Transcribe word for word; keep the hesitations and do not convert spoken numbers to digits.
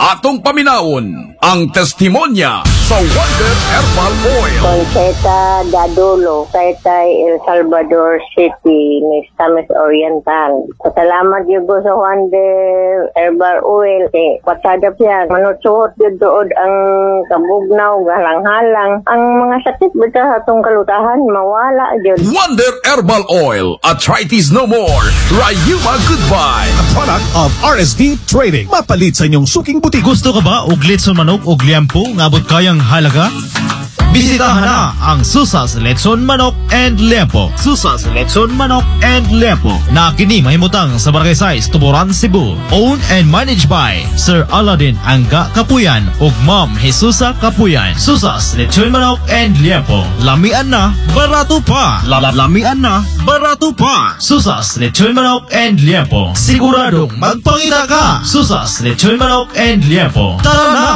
Atong paminawon ang testimonya sa Wonder Herbal Oil. Conceta Dadulo, Taytay, El Salvador City, Mistamis Oriental. Salamat yun po sa Wonder Herbal Oil. Eh, patadap yan. Manutsuhot yun doon ang kabugnaw, galang-halang. Ang mga sakit ba sa atong kalutahan, mawala yun. Wonder Herbal Oil. Arthritis no more. Rayuma goodbye. A product of R S V Trading. Mapalit sa inyong suking butik. Gusto ka ba og litson manok og liampo nga abot kayang halaga? Bisitahan na ang Susas Letson Manok and Liempo. Susas Letson Manok and Liempo na kini mahimutang sa Barangay Size, Tuburan, Cebu. Owned and managed by Sir Aladdin Angga Kapuyan ug Ma'am Jesusa Kapuyan. Susas Letson Manok and Liempo. Lamian na, barato pa. Lamian na, barato pa. Susas Letson Manok and Liempo. Siguradong magpangita ka. Susas Letson Manok and Liempo. Tara na!